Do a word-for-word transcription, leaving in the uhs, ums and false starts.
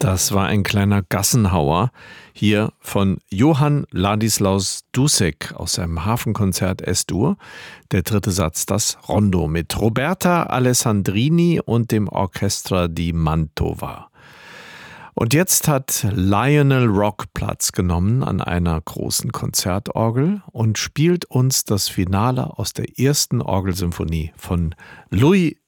Das war ein kleiner Gassenhauer hier von Johann Ladislaus Dussek aus seinem Hafenkonzert Es-Dur. Der dritte Satz, das Rondo mit Roberta Alessandrini und dem Orchestra di Mantova. Und jetzt hat Lionel Rock Platz genommen an einer großen Konzertorgel und spielt uns das Finale aus der ersten Orgelsymphonie von Louis